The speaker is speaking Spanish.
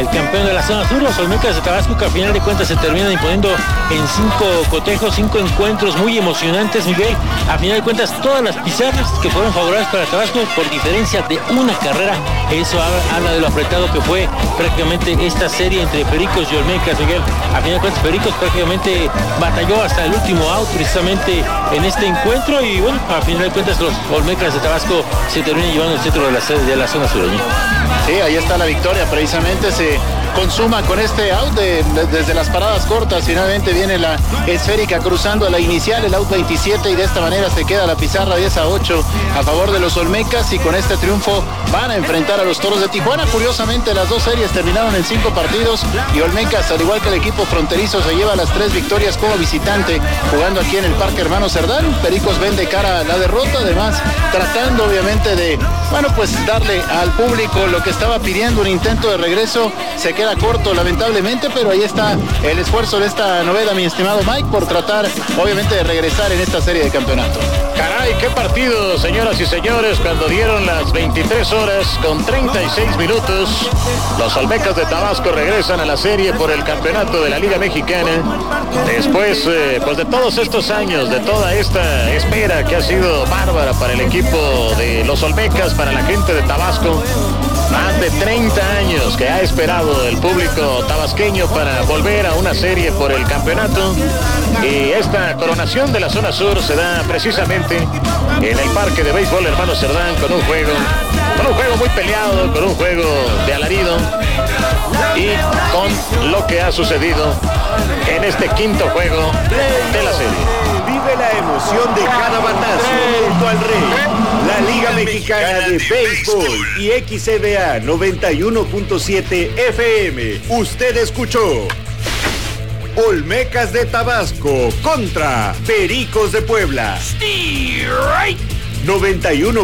el campeón de la zona sur, los Olmecas de Tabasco, que a final de cuentas se terminan imponiendo en 5 cotejos, 5 encuentros muy emocionantes, Miguel. A final de cuentas, todas las pizarras que fueron favorables para Tabasco por diferencia de una carrera. Eso habla de lo apretado que fue prácticamente esta serie entre Pericos y Olmecas, Miguel. A final de cuentas, Pericos prácticamente batalló hasta el último out precisamente en este encuentro y bueno, a final de cuentas los Olmecas de Tabasco se terminan llevando el centro de la zona sureña. Sí, ahí está la victoria, precisamente se consuma con este out desde las paradas cortas. Finalmente viene la esférica cruzando a la inicial, el out 27, y de esta manera se queda la pizarra 10-8 a favor de los Olmecas, y con este triunfo van a enfrentar a los Toros de Tijuana. Curiosamente, las dos series terminaron en 5 partidos y Olmecas, al igual que el equipo fronterizo, se lleva las 3 victorias como visitante, jugando aquí en el Parque Hermano Cerdán. Pericos ven de cara a la derrota, además tratando obviamente de, bueno, pues darle al público lo que estaba pidiendo, un intento de regreso. Se queda corto lamentablemente, pero ahí está el esfuerzo de esta novela, mi estimado Mike, por tratar obviamente de regresar en esta serie de campeonato. Caray, qué partido, señoras y señores, cuando dieron las 23 horas con 36 minutos, los Olmecas de Tabasco regresan a la serie por el campeonato de la Liga Mexicana, después pues de todos estos años, de toda esta espera que ha sido bárbara para el equipo de los Olmecas, para la gente de Tabasco. Más de 30 años que ha esperado el público tabasqueño para volver a una serie por el campeonato, y esta coronación de la zona sur se da precisamente en el Parque de Béisbol Hermano Cerdán, con un juego muy peleado, con un juego de alarido, y con lo que ha sucedido en este quinto juego de la serie. Vive la emoción de cada batazo junto al Rey. La Liga Mexicana de Béisbol y XCBA 91.7 FM. Usted escuchó Olmecas de Tabasco contra Pericos de Puebla. 91.